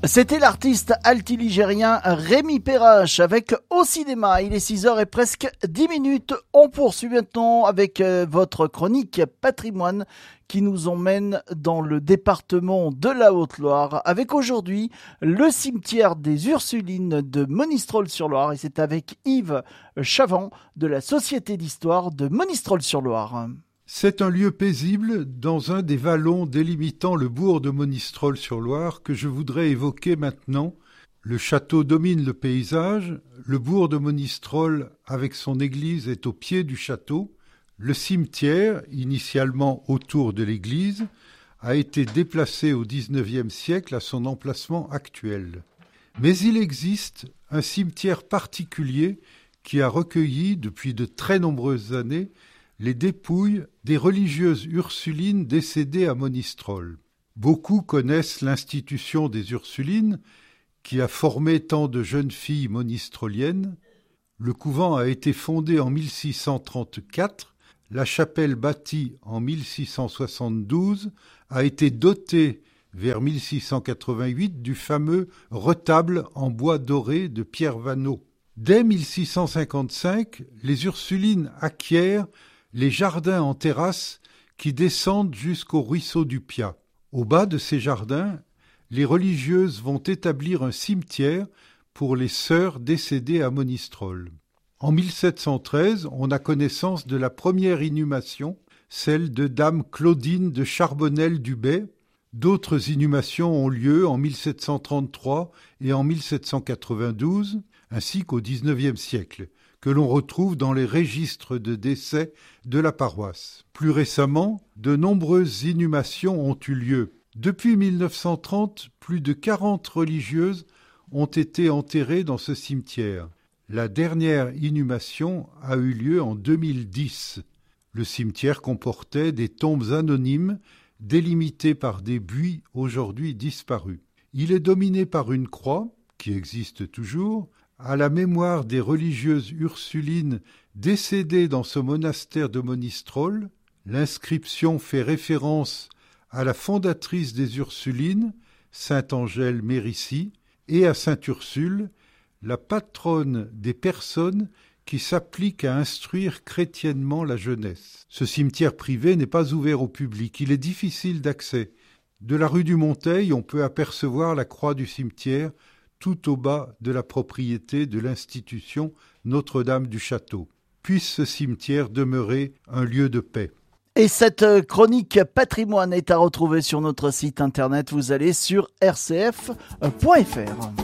C'était l'artiste altiligérien Rémi Perrache avec Au cinéma. Il est 6h et presque 10 minutes. On poursuit maintenant avec votre chronique patrimoine qui nous emmène dans le département de la Haute-Loire avec aujourd'hui le cimetière des Ursulines de Monistrol-sur-Loire. Et c'est avec Yves Chavant de la Société d'histoire de Monistrol-sur-Loire. C'est un lieu paisible dans un des vallons délimitant le bourg de Monistrol-sur-Loire que je voudrais évoquer maintenant. Le château domine le paysage, le bourg de Monistrol avec son église est au pied du château. Le cimetière, initialement autour de l'église, a été déplacé au XIXe siècle à son emplacement actuel. Mais il existe un cimetière particulier qui a recueilli depuis de très nombreuses années les dépouilles des religieuses ursulines décédées à Monistrol. Beaucoup connaissent l'institution des Ursulines, qui a formé tant de jeunes filles monistroliennes. Le couvent a été fondé en 1634, la chapelle bâtie en 1672 a été dotée vers 1688 du fameux retable en bois doré de Pierre Vanneau. Dès 1655, les Ursulines acquièrent les jardins en terrasse qui descendent jusqu'au ruisseau du Piat. Au bas de ces jardins, les religieuses vont établir un cimetière pour les sœurs décédées à Monistrol. En 1713, on a connaissance de la première inhumation, celle de dame Claudine de Charbonnel-du-Bay. D'autres inhumations ont lieu en 1733 et en 1792, ainsi qu'au XIXe siècle, que l'on retrouve dans les registres de décès de la paroisse. Plus récemment, de nombreuses inhumations ont eu lieu. Depuis 1930, plus de 40 religieuses ont été enterrées dans ce cimetière. La dernière inhumation a eu lieu en 2010. Le cimetière comportait des tombes anonymes délimitées par des buis aujourd'hui disparus. Il est dominé par une croix, qui existe toujours, à la mémoire des religieuses ursulines décédées dans ce monastère de Monistrol. L'inscription fait référence à la fondatrice des Ursulines, Sainte Angèle Mérici, et à Sainte Ursule, la patronne des personnes qui s'appliquent à instruire chrétiennement la jeunesse. Ce cimetière privé n'est pas ouvert au public, il est difficile d'accès. De la rue du Monteil, on peut apercevoir la croix du cimetière tout au bas de la propriété de l'institution Notre-Dame du Château. Puisse ce cimetière demeurer un lieu de paix. Et cette chronique patrimoine est à retrouver sur notre site internet. Vous allez sur rcf.fr.